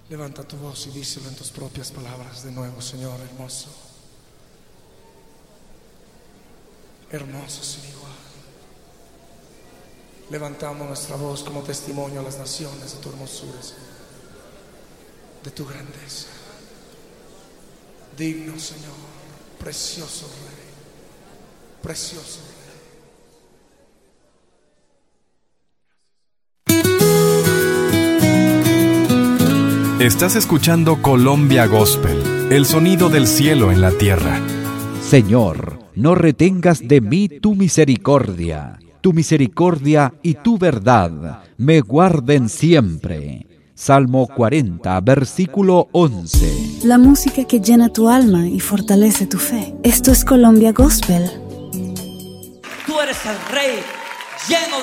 Levanta tu voz y díselo en tus propias palabras de nuevo, Señor hermoso. Hermoso sin igual. Levantamos nuestra voz como testimonio a las naciones de tu hermosura, Señor, de tu grandeza. Digno, Señor, precioso Rey, precioso Rey. Estás escuchando Colombia Gospel, el sonido del cielo en la tierra. Señor, no retengas de mí tu misericordia y tu verdad me guarden siempre. Salmo 40, versículo 11. La música que llena tu alma y fortalece tu fe. Esto es Colombia Gospel. Tú eres el Rey lleno